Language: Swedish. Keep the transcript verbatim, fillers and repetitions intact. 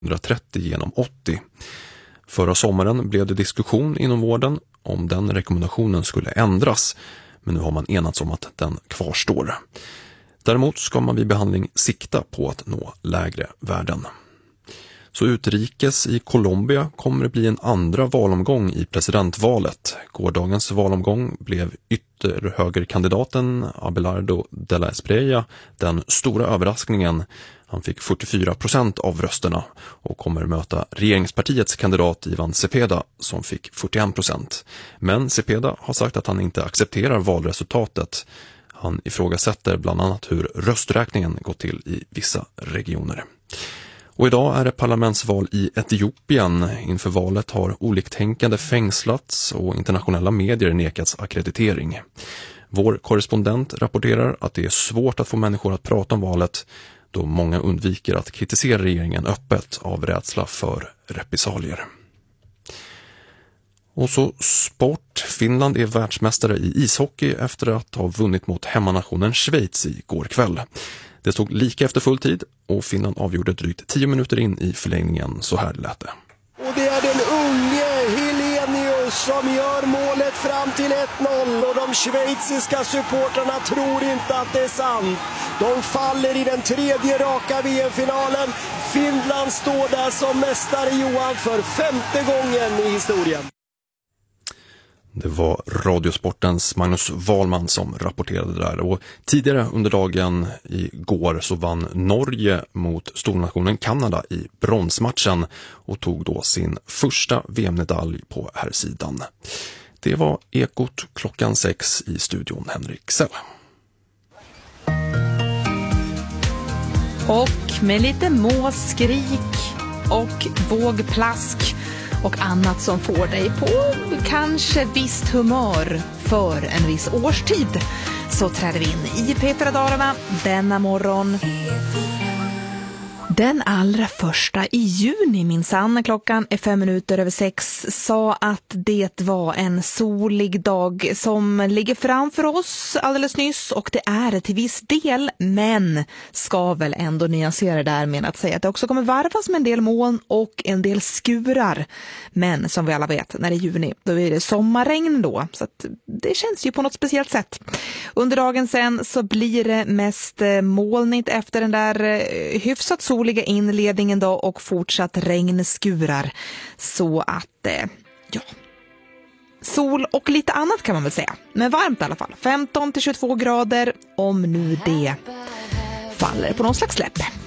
hundratrettio genom åttio. Förra sommaren blev det diskussion inom vården om den rekommendationen skulle ändras, men nu har man enats om att den kvarstår. Däremot ska man vid behandling sikta på att nå lägre värden. Så utrikes i Colombia kommer det bli en andra valomgång i presidentvalet. Gårdagens valomgång blev ytterhögerkandidaten Abelardo de la Espriella den stora överraskningen. Han fick fyrtiofyra procent av rösterna och kommer möta regeringspartiets kandidat Ivan Cepeda som fick fyrtioen procent. Men Cepeda har sagt att han inte accepterar valresultatet. Han ifrågasätter bland annat hur rösträkningen gått till i vissa regioner. Och idag är det parlamentsval i Etiopien. Inför valet har oliktänkande fängslats och internationella medier nekats akkreditering. Vår korrespondent rapporterar att det är svårt att få människor att prata om valet då många undviker att kritisera regeringen öppet av rädsla för repressalier. Och så sport. Finland är världsmästare i ishockey efter att ha vunnit mot hemmanationen Schweiz i går kväll. Det stod lika efter full tid och Finland avgjorde drygt tio minuter in i förlängningen. Så här lät det. Och det är den unge Helenius som gör målet fram till ett noll och de schweiziska supporterna tror inte att det är sant. De faller i den tredje raka V M-finalen. Finland står där som mästare, Johan, för femte gången i historien. Det var Radiosportens Magnus Wahlman som rapporterade där. Och tidigare under dagen igår så vann Norge mot stornationen Kanada i bronsmatchen och tog då sin första V M-medalj på här sidan. Det var Ekot klockan sex i studion Henrik Sell. Och med lite måskrik och vågplask och annat som får dig på kanske visst humör för en viss årstid så träder vi in i P fyra-dagarna denna morgon. Den allra första i juni, minsann, klockan är fem minuter över sex, sa att det var en solig dag som ligger framför oss alldeles nyss, och det är det till viss del, men ska väl ändå nyansera där med att säga att det också kommer varvas med en del moln och en del skurar. Men som vi alla vet, när det är juni, då är det sommarregn då, så att det känns ju på något speciellt sätt. Under dagen sen så blir det mest molnigt efter den där hyfsat soliga inledningen då och fortsatt regnskurar, så att eh, ja, sol och lite annat kan man väl säga, men varmt i alla fall, femton till tjugotvå grader om nu det faller på någon slags släpp.